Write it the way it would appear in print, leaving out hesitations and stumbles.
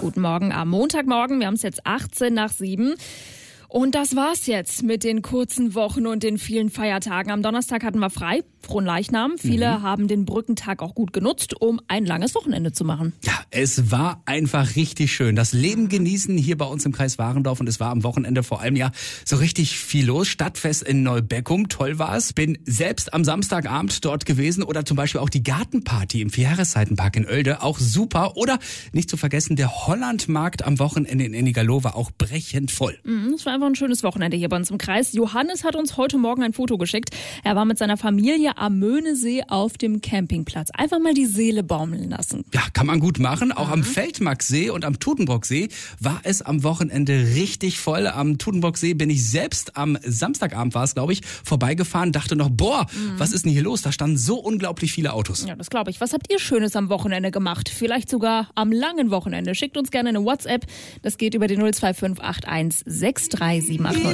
Guten Morgen am Montagmorgen. Wir haben es jetzt 18 nach 7. Und das war's jetzt mit den kurzen Wochen und den vielen Feiertagen. Am Donnerstag hatten wir frei, Fronleichnam. Viele haben den Brückentag auch gut genutzt, um ein langes Wochenende zu machen. Ja, es war einfach richtig schön. Das Leben genießen hier bei uns im Kreis Warendorf, und es war am Wochenende vor allem ja so richtig viel los. Stadtfest in Neubeckum, toll war es. Bin selbst am Samstagabend dort gewesen, oder zum Beispiel auch die Gartenparty im Vierjahreszeitenpark in Oelde, auch super. Oder nicht zu vergessen, der Hollandmarkt am Wochenende in Ennigerloh war auch brechend voll. Es war einfach ein schönes Wochenende hier bei uns im Kreis. Johannes hat uns heute Morgen ein Foto geschickt. Er war mit seiner Familie am Möhnesee auf dem Campingplatz. Einfach mal die Seele baumeln lassen. Ja, kann man gut machen. Auch am Feldmacksee und am Tudenbrocksee war es am Wochenende richtig voll. Am Tudenbrocksee bin ich selbst am Samstagabend, war es glaube ich, vorbeigefahren. Dachte noch, was ist denn hier los? Da standen so unglaublich viele Autos. Ja, das glaube ich. Was habt ihr Schönes am Wochenende gemacht? Vielleicht sogar am langen Wochenende. Schickt uns gerne eine WhatsApp. Das geht über die 02581 63780.